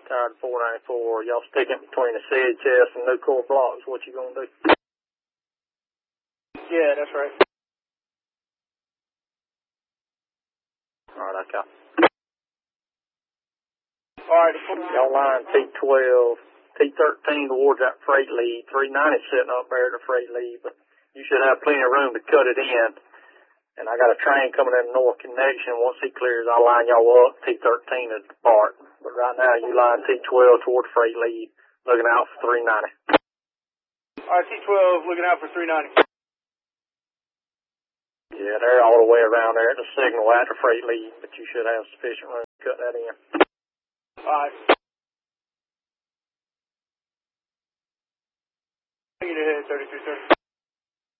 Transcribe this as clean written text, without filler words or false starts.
Tired 494. Y'all sticking between the said chest and new core blocks. What you gonna do? Yeah, that's right. Alright, I copy. Alright, Y'all line T12, T13 towards that freight lead. 390 sitting up there at the freight lead, but you should have plenty of room to cut it in. And I got a train coming in the north connection. Once he clears, I'll line y'all up. T13 is depart. But right now, you line T12 toward the freight lead, looking out for 390. Alright, T12 looking out for 390. Yeah, they're all the way around there at the signal at the freight lead, but you should have sufficient room to cut that in. Alright. Get ahead, 3330.